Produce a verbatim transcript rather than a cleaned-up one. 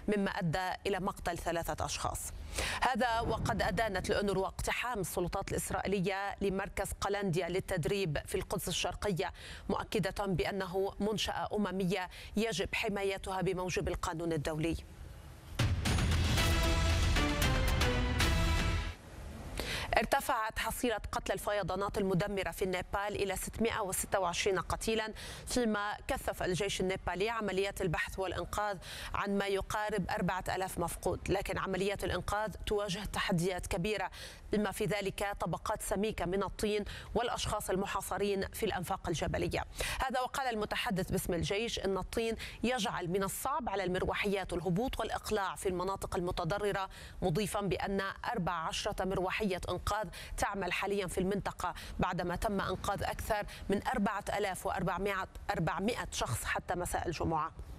مما أدى إلى مقتل ثلاثة أشخاص. هذا وقد أدانت الأونروا اقتحام السلطات الإسرائيلية لمركز قلنديا للتدريب في القدس الشرقية، مؤكدة بأنه منشأة أممية يجب حمايتها بموجب القانون الدولي. ارتفعت حصيلة قتلى الفيضانات المدمرة في النيبال إلى ستمائة وستة وعشرين قتيلا، فيما كثف الجيش النيبالي عمليات البحث والإنقاذ عن ما يقارب أربعة آلاف مفقود. لكن عمليات الإنقاذ تواجه تحديات كبيرة، بما في ذلك طبقات سميكة من الطين والأشخاص المحاصرين في الأنفاق الجبلية. هذا وقال المتحدث باسم الجيش إن الطين يجعل من الصعب على المروحيات الهبوط والإقلاع في المناطق المتضررة، مضيفا بأن أربع عشرة مروحية إنقاذ تعمل حاليا في المنطقة بعدما تم إنقاذ أكثر من أربعة آلاف وأربعمائة شخص حتى مساء الجمعة.